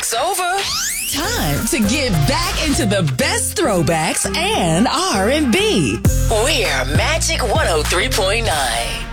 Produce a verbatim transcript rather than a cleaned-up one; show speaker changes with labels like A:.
A: music's over. Time to get back into the best throwbacks and R and B. We're Magic one oh three point nine.